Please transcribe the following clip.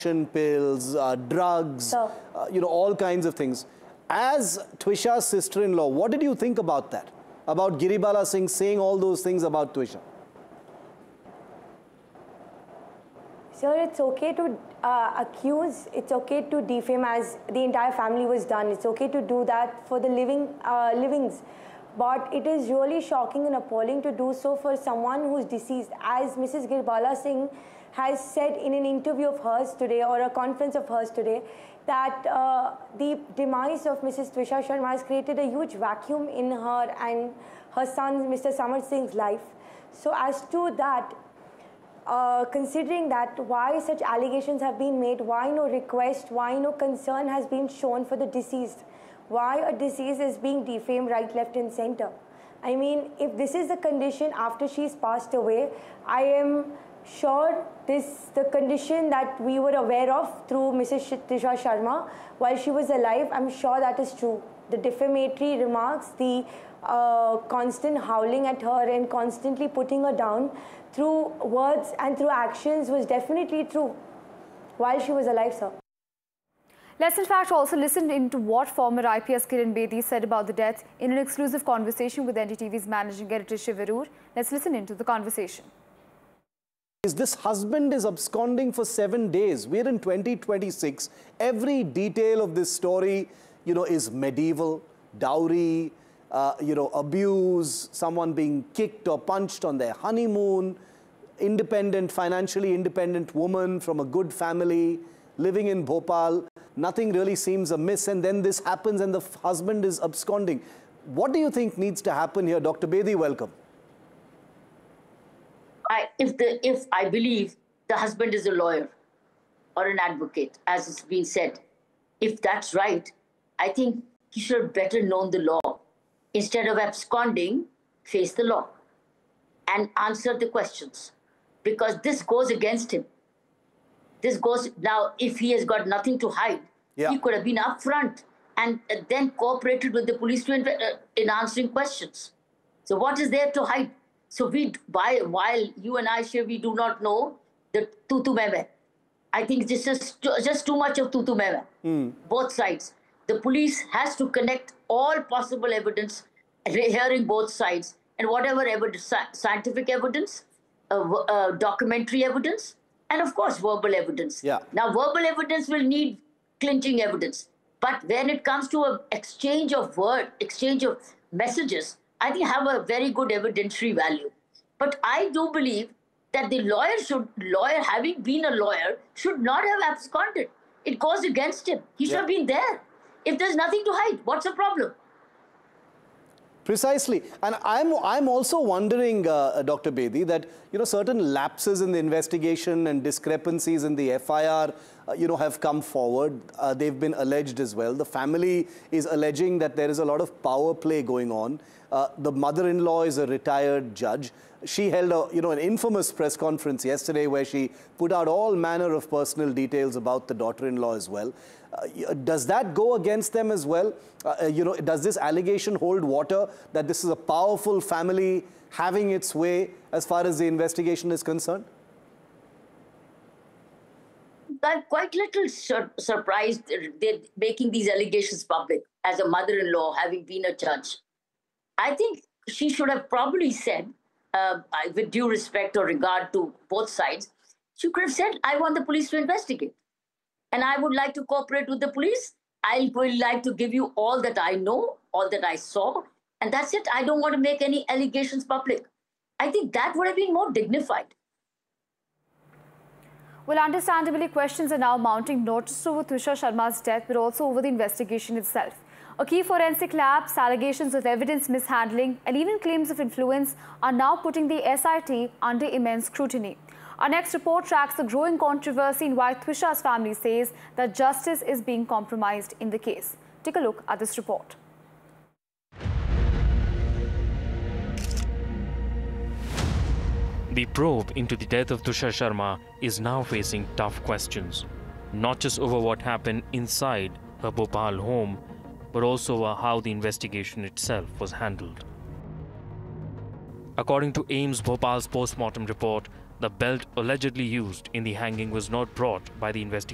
pills, drugs, all kinds of things. As Twisha's sister-in-law, what did you think about that? About Giribala Singh saying all those things about Twisha? Sir, it's okay to accuse, it's okay to defame as the entire family was done. It's okay to do that for the livings. But it is really shocking and appalling to do so for someone who's deceased. As Mrs. Giribala Singh has said in an interview of hers today, or a conference of hers today, that the demise of Mrs. Twisha Sharma has created a huge vacuum in her and her son, Mr. Samar Singh's life. So as to that, considering that, why such allegations have been made, why no request, why no concern has been shown for the deceased, why a deceased is being defamed right, left and center. I mean, if this is the condition after she's passed away, I am sure the condition that we were aware of through Mrs. Twisha Sharma while she was alive, I'm sure that is true. The defamatory remarks, the constant howling at her and constantly putting her down through words and through actions was definitely true while she was alive, sir. Let's in fact also listen into what former IPS Kiran Bedi said about the death in an exclusive conversation with NDTV's managing editor Shiv Arur. Let's listen into the conversation. This husband is absconding for 7 days. We're in 2026. Every detail of this story, is medieval. Dowry, abuse, someone being kicked or punched on their honeymoon, financially independent woman from a good family, living in Bhopal. Nothing really seems amiss, and then this happens and the husband is absconding. What do you think needs to happen here? Dr. Bedi, welcome. If I believe the husband is a lawyer or an advocate, as it's been said, if that's right, I think he should have better known the law. Instead of absconding, face the law and answer the questions, because this goes against him. Now, if he has got nothing to hide, he could have been upfront and then cooperated with the police in answering questions. So what is there to hide? So while you and I, Shiv, we do not know the tutu meme. I think this is just too much of tutu meme. Both sides. The police has to connect all possible evidence, hearing both sides, and whatever evidence, scientific evidence, documentary evidence, and of course verbal evidence. Now verbal evidence will need clinching evidence, but when it comes to an exchange of messages, I think have a very good evidentiary value. But I do believe that the lawyer, having been a lawyer, should not have absconded. It goes against him. He should have been there. If there's nothing to hide, what's the problem? Precisely. And I'm also wondering, Dr. Bedi, that, certain lapses in the investigation and discrepancies in the FIR, have come forward. They've been alleged as well. The family is alleging that there is a lot of power play going on. The mother-in-law is a retired judge. She held an infamous press conference yesterday where she put out all manner of personal details about the daughter-in-law as well. Does that go against them as well? Does this allegation hold water that this is a powerful family having its way as far as the investigation is concerned? I'm quite little surprised they're making these allegations public as a mother-in-law, having been a judge. I think she should have probably said, with due respect or regard to both sides, she could have said, I want the police to investigate. And I would like to cooperate with the police. I would like to give you all that I know, all that I saw, and that's it. I don't want to make any allegations public. I think that would have been more dignified. Well, understandably, questions are now mounting not just over Twisha Sharma's death, but also over the investigation itself. A key forensic labs, allegations of evidence mishandling, and even claims of influence are now putting the SIT under immense scrutiny. Our next report tracks the growing controversy in why Twisha's family says that justice is being compromised in the case. Take a look at this report. The probe into the death of Twisha Sharma is now facing tough questions, not just over what happened inside her Bhopal home, but also over how the investigation itself was handled. According to AIIMS Bhopal's post-mortem report, the belt allegedly used in the hanging was not brought by the investigation.